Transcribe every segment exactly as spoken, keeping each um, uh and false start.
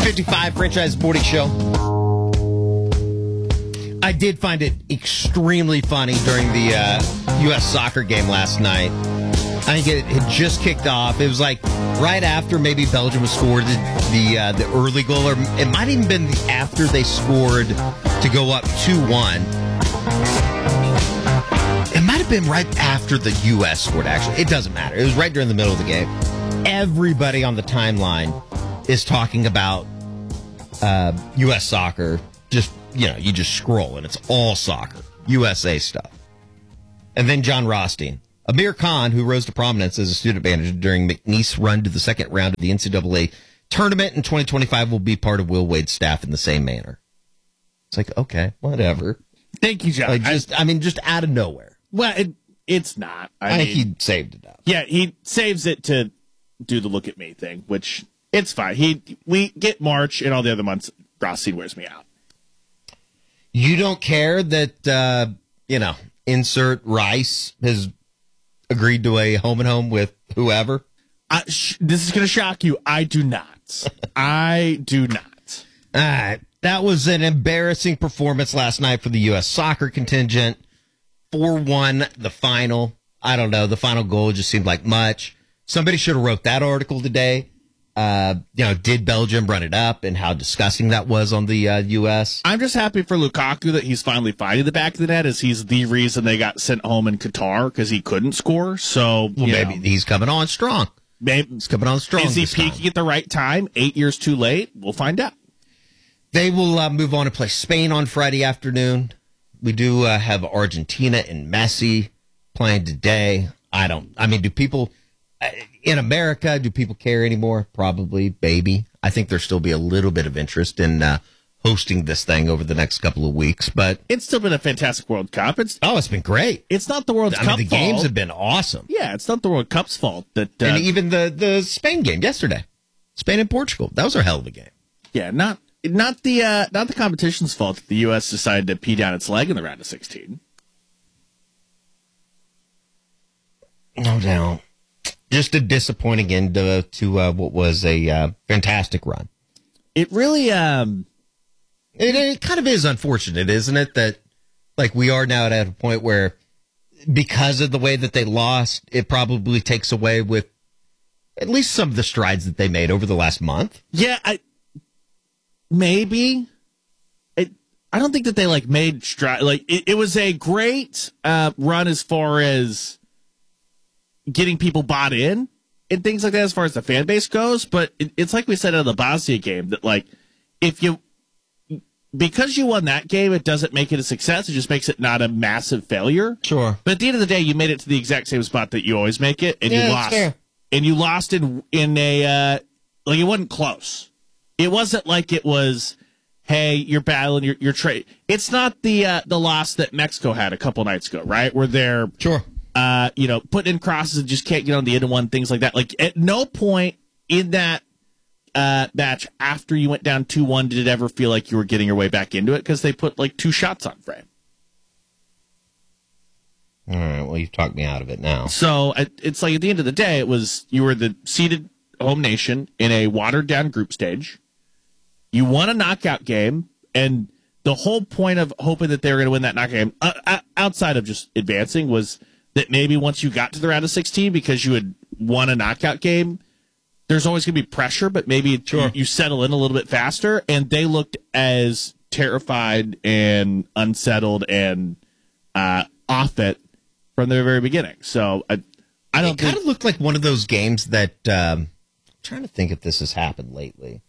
fifty-five Franchise Sporting Show. I did find it extremely funny during the uh, U S soccer game last night. I think it had just kicked off. It was like right after maybe Belgium was scored the the, uh, the early goal, or it might even been after they scored to go up two one. It might have been right after the U S scored, actually. It doesn't matter. It was right during the middle of the game. Everybody on the timeline is talking about uh, U S soccer. Just, you know, you just scroll and it's all soccer, U S A stuff. And then John Rothstein. Amir Khan, who rose to prominence as a student manager during McNeese run to the second round of the N C double A tournament in twenty twenty-five, will be part of Will Wade's staff in the same manner. It's like, okay, whatever. Thank you, John. Like just, I, I mean, just out of nowhere. Well, it, it's not. I, I mean, think he saved it up. Yeah, he saves it to do the look at me thing, which it's fine. He we get March and all the other months. Rothstein wears me out. You don't care that uh, you know, insert Rice has agreed to a home and home with whoever? I, sh- this is going to shock you. I do not. I do not. All right. That was an embarrassing performance last night for the U S soccer contingent. four one, the final. I don't know. The final goal just seemed like much. Somebody should have wrote that article today. Uh, you know, did Belgium run it up and how disgusting that was on the uh, U S? I'm just happy for Lukaku that he's finally finding the back of the net, as he's the reason they got sent home in Qatar because he couldn't score. So well, maybe know, he's coming on strong. Maybe he's coming on strong. Is he peaking at the right time? Eight years too late? We'll find out. They will uh, move on to play Spain on Friday afternoon. We do uh, have Argentina and Messi playing today. I don't. I mean, do people in America, do people care anymore? Probably, baby. I think there'll still be a little bit of interest in uh, hosting this thing over the next couple of weeks. But it's still been a fantastic World Cup. It's oh, it's been great. It's not the World I Cup mean, the fault. games have been awesome. Yeah, it's not the World Cup's fault that. Uh, and even the the Spain game yesterday, Spain and Portugal, that was a hell of a game. Yeah, not not the uh, not the competition's fault that the U S decided to pee down its leg in the round of sixteen. No doubt. Just a disappointing end to, to uh, what was a uh, fantastic run. It really, um, it, it kind of is unfortunate, isn't it? That like we are now at a point where, because of the way that they lost, it probably takes away with at least some of the strides that they made over the last month. Yeah, I, maybe. It, I don't think that they like made stride. Like it, it was a great uh, run as far as getting people bought in and things like that as far as the fan base goes. But it, it's like we said out of the Bosnia game that like if you because you won that game, it doesn't make it a success. It just makes it not a massive failure. Sure. But at the end of the day, you made it to the exact same spot that you always make it, and yeah, you lost. Fair. And you lost in in a uh, like it wasn't close. It wasn't like it was, hey, you're battling your your trade. It's not the uh, the loss that Mexico had a couple nights ago, right? Where they're sure. Uh, you know, putting in crosses and just can't get on the end of one, things like that. Like, at no point in that uh, match after you went down two one did it ever feel like you were getting your way back into it because they put, like, two shots on frame. All right, well, you've talked me out of it now. So, it's like, at the end of the day, it was, you were the seeded home nation in a watered-down group stage. You won a knockout game, and the whole point of hoping that they were going to win that knockout game, uh, outside of just advancing, was that maybe once you got to the round of sixteen, because you had won a knockout game, there's always going to be pressure, but maybe sure. you, you settle in a little bit faster. And they looked as terrified and unsettled and uh, off it from the very beginning. So I, I don't. It kind of looked like one of those games that um, I'm trying to think if this has happened lately.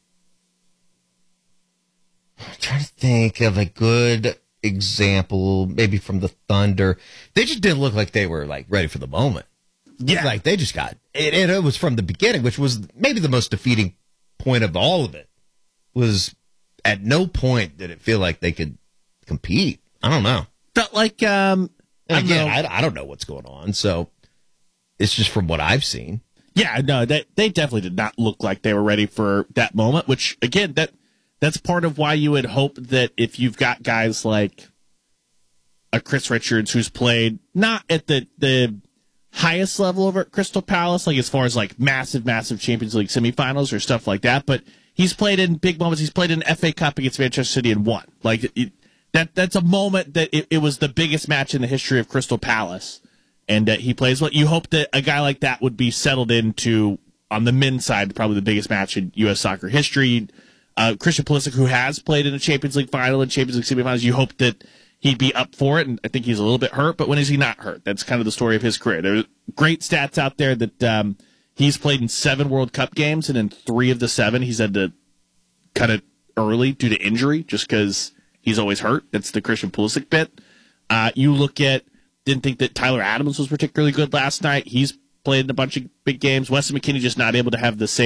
I'm trying to think of a good example, maybe from the Thunder. They just didn't look like they were like ready for the moment. Yeah, like they just got it, and it was from the beginning, which was maybe the most defeating point of all of it. Was at no point did it feel like they could compete. I don't know. Felt like um, and I again, don't I, I don't know what's going on, so it's just from what I've seen. Yeah, no, they they definitely did not look like they were ready for that moment. Which again, that. That's part of why you would hope that if you've got guys like a Chris Richards who's played not at the, the highest level over at Crystal Palace, like as far as like massive, massive Champions League semifinals or stuff like that, but he's played in big moments. He's played in F A Cup against Manchester City and won. Like it, that. That's a moment that it, it was the biggest match in the history of Crystal Palace, and uh, he plays well. You hope that a guy like that would be settled into on the men's side, probably the biggest match in U S soccer history. Uh, Christian Pulisic, who has played in a Champions League final and Champions League semifinals, you hope that he'd be up for it, and I think he's a little bit hurt, but when is he not hurt? That's kind of the story of his career. There's great stats out there that um, he's played in seven World Cup games, and in three of the seven, he's had to cut it early due to injury, just because he's always hurt. That's the Christian Pulisic bit. Uh, you look at, didn't think that Tyler Adams was particularly good last night. He's played in a bunch of big games. Weston McKennie just not able to have the same